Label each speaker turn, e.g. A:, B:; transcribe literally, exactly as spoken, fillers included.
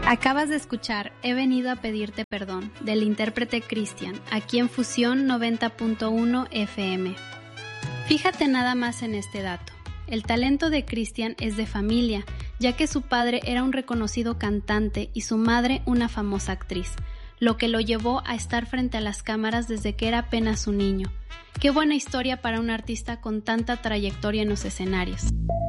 A: Acabas de escuchar He venido a pedirte perdón, del intérprete Cristian, aquí en Fusión noventa punto uno F M. Fíjate nada más en este dato. El talento de Cristian es de familia, ya que su padre era un reconocido cantante y su madre una famosa actriz, lo que lo llevó a estar frente a las cámaras desde que era apenas un niño. Qué buena historia para un artista con tanta trayectoria en los escenarios.